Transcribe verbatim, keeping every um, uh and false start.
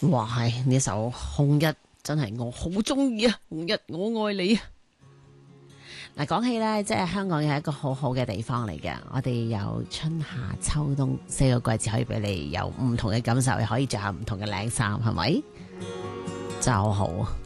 哇，係呢首紅日真係我好中意啊！紅日我愛你啊！嗱，講起咧，即係香港係一個好好嘅地方嚟嘅。我哋有春夏秋冬四個季節可以俾你有唔同嘅感受，又可以着下唔同嘅靚衫，係咪？真係好好啊！